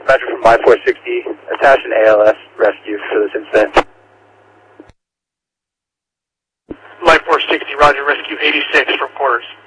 Roger from My 460. Attach an ALS rescue for this incident. My 460, Roger, rescue 86 from quarters.